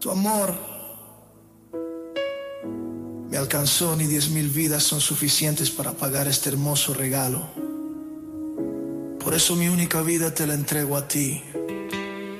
Tu amor me alcanzó, ni 10,000 vidas son suficientes para pagar este hermoso regalo. Por eso mi única vida te la entrego a ti.